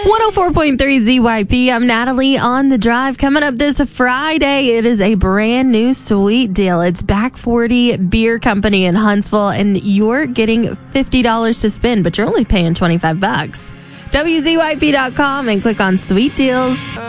104.3 ZYP. I'm Natalie on the drive. Coming up this Friday, it is a brand new sweet deal. It's Back 40 Beer Company in Huntsville, and you're getting $50 to spend, but you're only paying $25. WZYP.com and click on Sweet Deals.